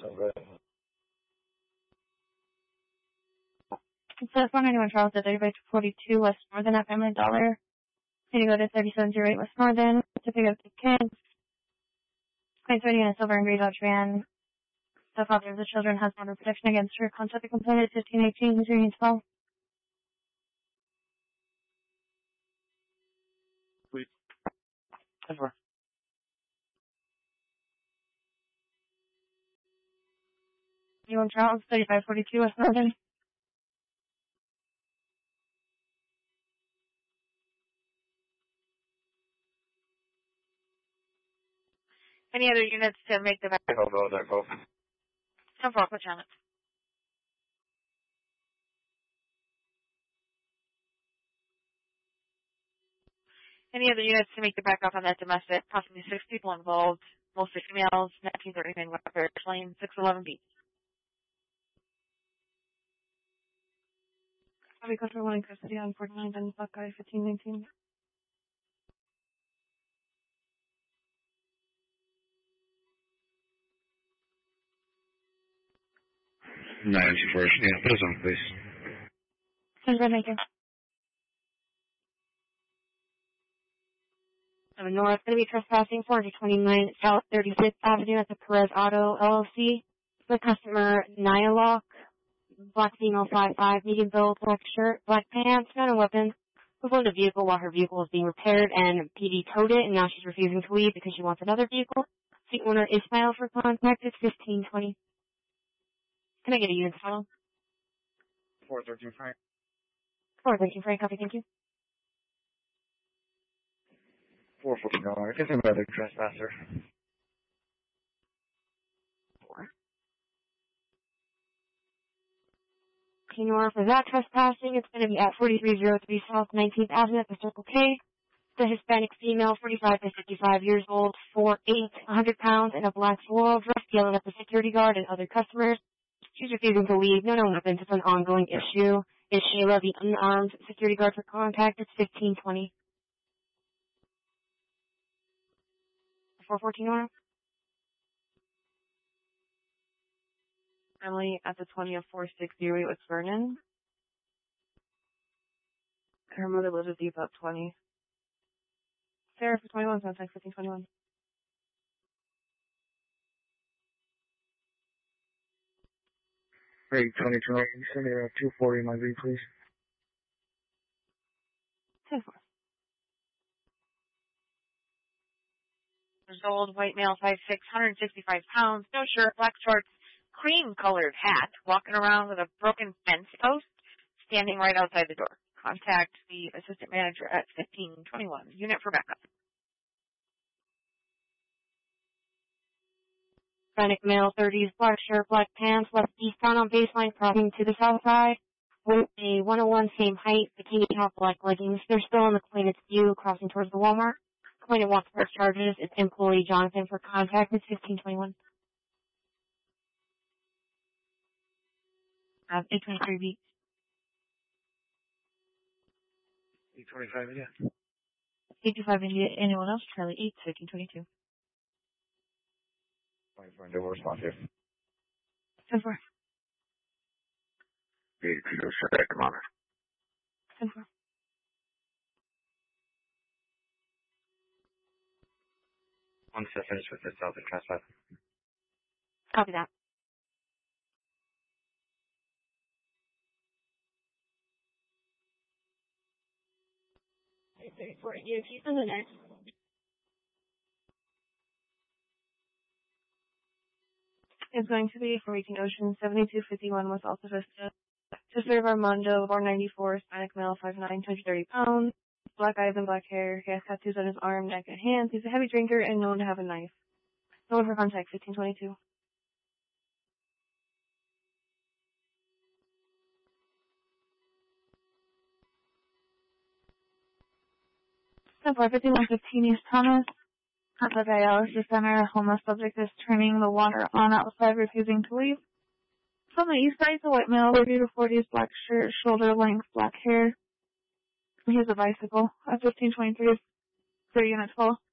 So good. It says 191 Charles at 3542 West Northern at Family Dollar. Can you go to 3708 West Northern to pick up the kids? Claims waiting in a silver and gray Dodge van. The father of the children has order protection against her. Contact the complainant at 1518 012. Please. Over. You want Charles 3542 West Northern? Any other units to make the back? I don't know that go. 10-4, which on it? Any other units to make the backup on that domestic? Possibly 6 people involved, mostly females, 1939 West Parish Lane, 611B. Bobby Custer, one in custody on 49, then Buckeye, 1519. 924. Yeah, put us on, please. Sounds good, thank you. North, going to be trespassing 429 South 36th Avenue at the Perez Auto LLC. The customer, Nyalok, black female 5'5", medium build, black shirt, black pants, not a weapon. Was in the vehicle while her vehicle was being repaired, and PD towed it, and now she's refusing to leave because she wants another vehicle. The owner is filed for contact. It's 1520. Can I get a unit to follow? 413 Frank. 413 Frank, copy, thank you. 414. No, I guess another trespasser. 4. For that trespassing, it's going to be at 4303 South 19th Avenue at the Circle K. The Hispanic female, 45 to 55 years old, 4'8", 100 pounds, in a black floral dress, yelling at the security guard and other customers. She's refusing to leave. No weapons. It's an ongoing issue. Is Sheila the unarmed security guard for contact? It's 1520. 414 order. Emily at the 20 of 4608 with Vernon. Her mother lives with Depot 20. Sarah for 21, contact 1521. Hey, 22, send me a 240 in my V, please. 10-4. There's old white male, 5'6", 165 pounds, no shirt, black shorts, cream-colored hat, walking around with a broken fence post, standing right outside the door. Contact the assistant manager at 1521. Unit for backup. Hispanic male, 30s, black shirt, black pants, left eastbound on baseline, crossing to the south side. With a 101 same height, bikini top, black leggings. They're still in the complainant's view, crossing towards the Walmart. Complainant wants press charges. It's employee Jonathan for contact. It's 1521. 823B. 825, yeah. 825 India. Anyone else? Charlie 8, 1522. 24, and they will respond here. 10-4. 8, come on. 10-4. Once I finish with this, I'll trespass. Copy that. For you, keep in the next. It's going to be for 18 Ocean 7251 West Alta Vista. To serve Armando, 494, Hispanic male, 5'9", 230 pounds, black eyes and black hair. He has tattoos on his arm, neck, and hands. He's a heavy drinker and known to have a knife. Known for contact, 1522. Number 5115 East Thomas. At the dialysis center, a homeless subject is turning the water on outside, refusing to leave. From the east side, the white male, 30 to 40s, black shirt, shoulder length, black hair. He has a bicycle. At 1523, 30 units full.